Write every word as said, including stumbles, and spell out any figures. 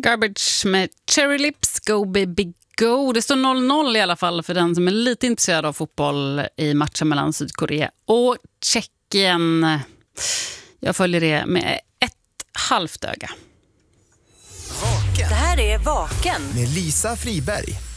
Garbage med Cherry Lips, Go Baby Go. Det står noll noll i alla fall för den som är lite intresserad av fotboll i matchen mellan Sydkorea och Tjeckien. Jag följer det med ett halvt öga. Vaken. Det här är Vaken Med Lisa Friberg.